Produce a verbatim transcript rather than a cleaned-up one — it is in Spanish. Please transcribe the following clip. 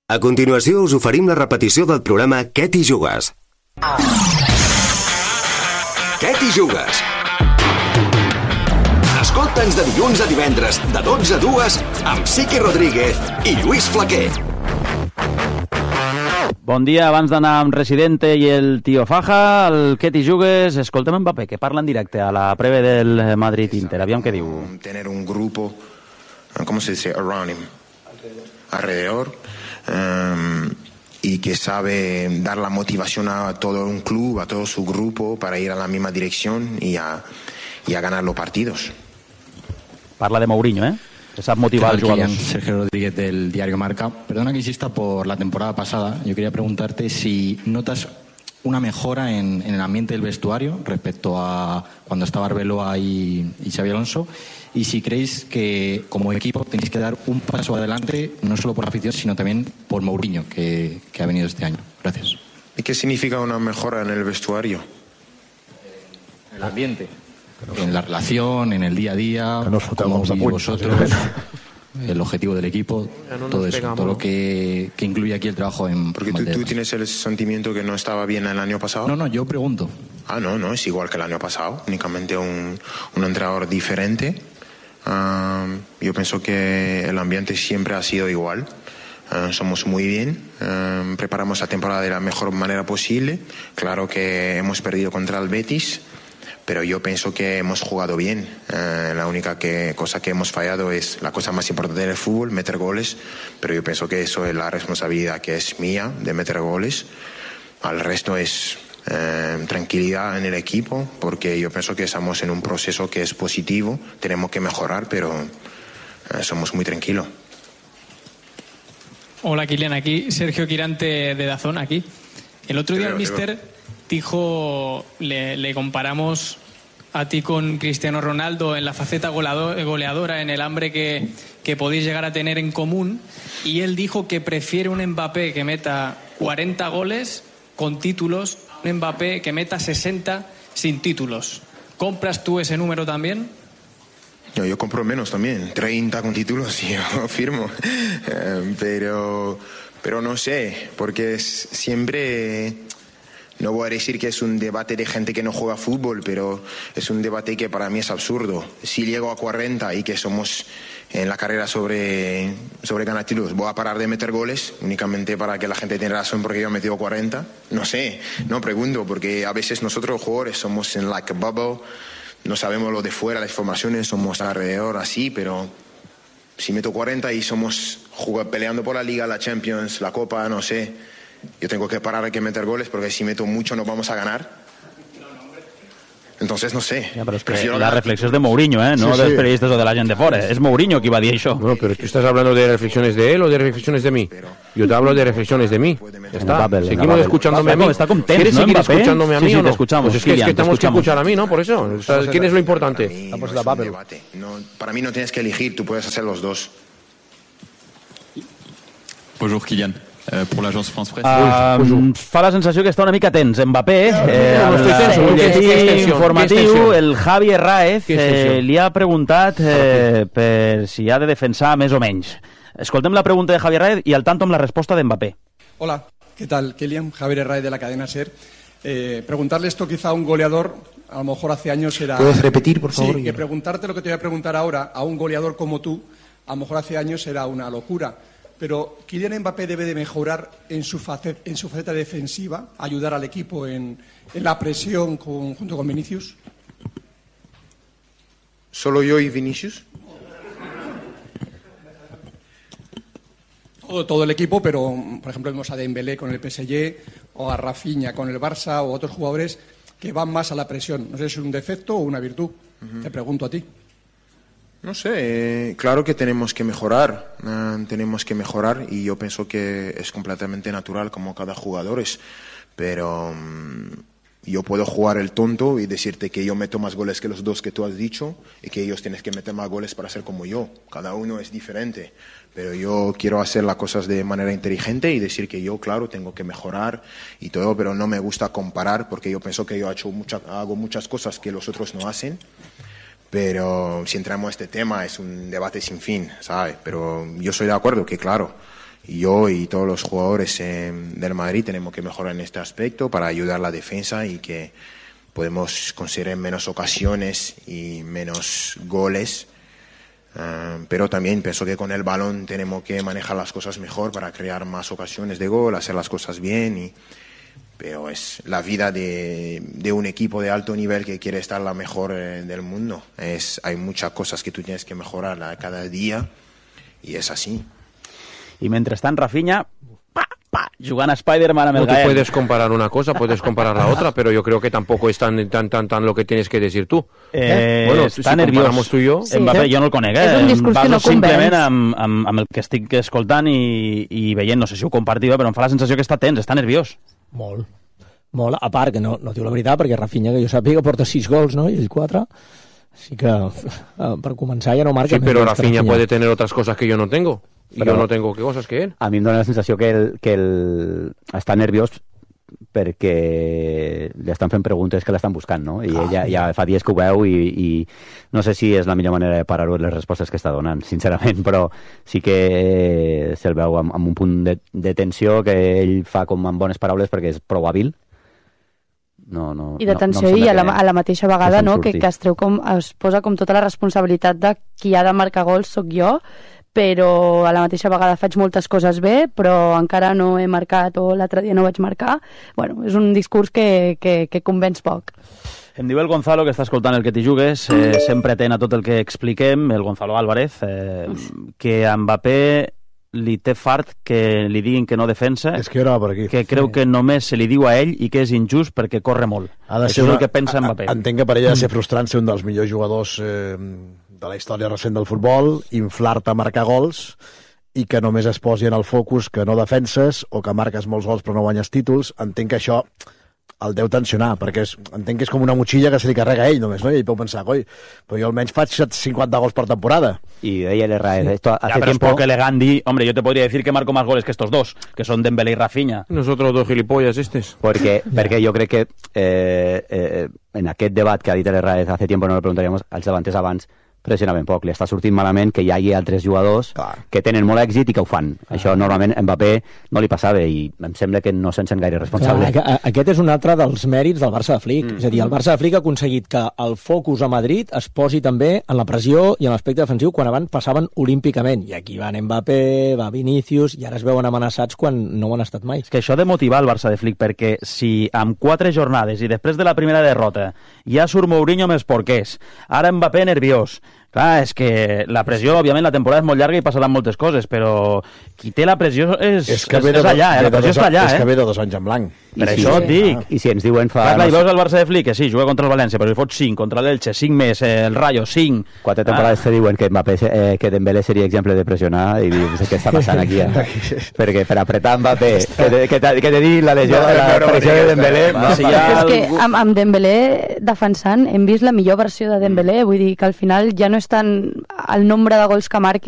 A continuació us oferim la repetició del programa Què t'hi jugues? Què t'hi jugues? Escolta'ns de dilluns a divendres, de dotze a dues, amb Siqui Rodríguez i Lluís Flaquer. Bon dia, abans d'anar amb Residente i el Tio Faja, el Què t'hi jugues, escoltem Mbappé, que parla en directe a la preve del Madrid-Inter. Aviam què diu. Tener un grupo, ¿cómo se dice? Around him. Alrededor. Um, y que sabe dar la motivación a todo un club, a todo su grupo para ir a la misma dirección y a, y a ganar los partidos. Parla de Mourinho, ¿eh? Que sabe motivar al jugador. Sergio Rodríguez del diario Marca. Perdona que insista por la temporada pasada. Yo quería preguntarte si notas una mejora en, en el ambiente del vestuario respecto a cuando estaba Arbeloa y, y Xabi Alonso, y si creéis que como equipo tenéis que dar un paso adelante, no solo por la afición, sino también por Mourinho, que, que ha venido este año. Gracias. ¿Y qué significa una mejora en el vestuario? En el ambiente, en la relación, en el día a día, cómo vivís vosotros, el objetivo del equipo, no todo eso, pegamos, todo lo que, que incluye aquí el trabajo en... Porque tú, tú tienes el sentimiento que no estaba bien el año pasado. No, no, yo pregunto. Ah, no, no, es igual que el año pasado, únicamente un, un entrenador diferente. Uh, yo pienso que el ambiente siempre ha sido igual. Uh, somos muy bien, uh, preparamos la temporada de la mejor manera posible. Claro que hemos perdido contra el Betis, pero yo pienso que hemos jugado bien. Uh, la única que, cosa que hemos fallado es la cosa más importante del fútbol, meter goles, pero yo pienso que eso es la responsabilidad que es mía, de meter goles. Al resto es eh, tranquilidad en el equipo, porque yo pienso que estamos en un proceso que es positivo, tenemos que mejorar, pero eh, somos muy tranquilos. Hola, Kylian, aquí Sergio Quirante de Dazón, aquí. El otro día el míster dijo, le, le comparamos a ti con Cristiano Ronaldo en la faceta goleador, goleadora, en el hambre que, que podéis llegar a tener en común, y él dijo que prefiere un Mbappé que meta cuarenta goles con títulos, un Mbappé que meta sesenta sin títulos. ¿Compras tú ese número también? Yo, yo compro menos también, treinta con títulos y yo firmo, uh, pero, pero no sé, porque es siempre... No voy a decir que es un debate de gente que no juega fútbol, pero es un debate que para mí es absurdo. Si llego a cuarenta y que somos en la carrera sobre, sobre ganar títulos, ¿voy a parar de meter goles únicamente para que la gente tenga razón porque yo he metido cuarenta? No sé, no pregunto, porque a veces nosotros los jugadores somos en like a bubble, no sabemos lo de fuera, las informaciones, somos alrededor así, pero si meto cuarenta y somos jugando, peleando por la Liga, la Champions, la Copa, no sé... Yo tengo que parar, hay que meter goles, porque si meto mucho no vamos a ganar. Entonces no sé. Ja, però és que la reflexió és de Mourinho, ¿eh? No sí, sí. dels periodistas o de la gent de fora. Es Mourinho qui va dir això. No, pero tú estás hablando de reflexiones de él o de reflexiones de mí. Yo te hablo de reflexiones de mí. Ya está. Babel, Seguimos Babel. escuchándome a mí. Está content, ¿Quieres ¿no, seguir Mbappé? escuchándome a mí sí, sí, o no? te escuchamos, pues es que, Kylian, es que tenemos que escuchar a mí, ¿no? Por eso. ¿Quién es lo importante? Para mí, no es un debate. No, para mí no tienes que elegir, tú puedes hacer los dos. Bonjour, Kylian. Uh, per l'agència France Presse. Uh, fa la sensació que està una mica tens Mbappé, eh, no, no estoy tenso, el butlletí informatiu. El Javi Herráez eh, li ha preguntat eh, per si ha de defensar més o menys. Escoltem la pregunta de Javi Herráez y al tanto amb la resposta de Mbappé. Hola, ¿qué tal? Kylian, Javier Herráez de la cadena SER. Eh, preguntarle esto quizá a un goleador, a lo mejor hace años era... ¿Puedes repetir, por favor? Sí, que preguntarte lo que te voy a preguntar ahora a un goleador como tú, a lo mejor hace años era una locura. Pero Kylian Mbappé debe de mejorar en su faceta, en su faceta defensiva, ayudar al equipo en, en la presión con, junto con Vinicius. ¿Solo yo y Vinicius? Todo, todo el equipo, pero por ejemplo vemos a Dembélé con el P S G o a Rafinha con el Barça o otros jugadores que van más a la presión. No sé si es un defecto o una virtud. Uh-huh. Te pregunto a ti. No sé, eh, claro que tenemos que mejorar, eh, tenemos que mejorar y yo pienso que es completamente natural como cada jugador es, pero um, yo puedo jugar el tonto y decirte que yo meto más goles que los dos que tú has dicho y que ellos tienen que meter más goles para ser como yo, cada uno es diferente, pero yo quiero hacer las cosas de manera inteligente y decir que yo, claro, tengo que mejorar y todo, pero no me gusta comparar porque yo pienso que yo he hecho mucha, hago muchas cosas que los otros no hacen. Pero si entramos a este tema es un debate sin fin, ¿sabes? Pero yo soy de acuerdo que, claro, yo y todos los jugadores eh, del Madrid tenemos que mejorar en este aspecto para ayudar a la defensa y que podemos conseguir menos ocasiones y menos goles. Uh, pero también pienso que con el balón tenemos que manejar las cosas mejor para crear más ocasiones de gol, hacer las cosas bien. Y, pero es la vida de, de un equipo de alto nivel que quiere estar la mejor eh, del mundo. Es, hay muchas cosas que tú tienes que mejorar cada día y es así. Y mientras tanto, Rafinha, pa, pa, jugant a Spider-Man amb el Gael. Gael. Tú puedes comparar una cosa, puedes comparar la otra, pero yo creo que tampoco es tan, tan, tan, tan lo que tienes que decir tú. Eh, bueno, està si nerviós. comparamos tú y yo... Sí. Mbappé, jo no el conec, eh? És un discurs que no simplement convenç. amb, amb, amb el que estic escoltant i, i veient, no sé si ho compartiu, però em fa la sensació que està tens, està nerviós. Molt. Molt. A part, que no, no diu la veritat, perquè Rafinha, que jo sàpiga, porta sis gols, no? I ell quatre. Així que, per començar, ja no marca. Sí, però Rafinha puede tener otras cosas que yo no tengo. Y yo no tengo qué cosas que él. A mi em dóna la sensació que, el, que el, està nerviós perquè li estan fent preguntes que l'estan buscant, no? I ah, ella ja fa dies que ho veu i, i no sé si és la millor manera de parar-ho les respostes que està donant, sincerament, però sí que se'l veu amb, amb un punt de, de tensió que ell fa com amb bones paraules perquè és prou hàbil. No, no, I d'atenció, no, no i a la, a la mateixa vegada, que no, que, que es treu com, es posa com tota la responsabilitat de qui ha de marcar gols sóc jo, però a la mateixa vegada faig moltes coses bé, però encara no he marcat o l'altre dia no vaig marcar. Bueno, és un discurs que, que, que convenç poc. Em diu el Gonzalo, que està escoltant el que t'hi jugues, eh, sempre atent a tot el que expliquem, el Gonzalo Álvarez, eh, que a Mbappé li té fart que li diguin que no defensa, és que, per aquí. que creu que només se li diu a ell i que és injust perquè corre molt. Ha de Això ser és el una... que pensa Mbappé. Entenc que per ella ha de ser frustrant ser un dels millors jugadors eh, de la història recent del futbol, inflar-te a marcar gols i que només es posi en el focus que no defenses o que marques molts gols però no guanyes títols. Entenc que això el deu tensionar, perquè és, entenc que és com una motxilla que se li carrega a ell només, no? I ell pot pensar, coi, però jo almenys faig cinquanta gols per temporada. Y ella le rae, esto hace ya, pero tiempo... es poco elegant dir, hombre, yo te podría decir que marco más goles que estos dos, que son Dembélé y Rafinha. Nosotros dos gilipollas estes. Porque, perquè jo crec que eh, eh, en aquest debat que ha dit el Raez hace tiempo no le preguntaríamos als davanters abans, pressionaven poc, li està sortint malament que hi hagi altres jugadors Clar. que tenen molt èxit i que ho fan. Clar. Això normalment a Mbappé no li passava i em sembla que no se'n sent gaire responsable. Clar, aquest és un altre dels mèrits del Barça de Flick. Mm. És a dir, el Barça de Flick ha aconseguit que el focus a Madrid es posi també en la pressió i en l'aspecte defensiu quan abans passaven olímpicament. I aquí van Mbappé, va Vinícius, i ara es veuen amenaçats quan no ho han estat mai. És que això ha de motivar el Barça de Flick, perquè si amb quatre jornades i després de la primera derrota ja surt Mourinho més porquers, ara Mbappé nerviós, clar, és que la pressió, òbviament, la temporada és molt llarga i passaran moltes coses, però qui té la pressió és, és, és, és allà, eh? La pressió està allà, eh? És que eh? ve de dos anys en blanc. Per I això sí, et dic. I si ens diuen fa... Clar, clar, i veus el Barça de Flick, que sí, juga contra el València, però li fot cinc, contra l'Elche, cinc més, eh, el Rayo, cinc... Quatre temporades ah. te diuen que Mbappé, eh, que Dembélé seria exemple de pressionar i dius, què està passant aquí? Eh? Perquè per apretar Mbappé, que te, que te, que te digui la lesió, no, la pressió de Dembélé... Va, si ha... És que amb, amb Dembélé defensant hem vist la millor versió de Dembélé, vull dir que al final ja no és tant el nombre de gols que marqui,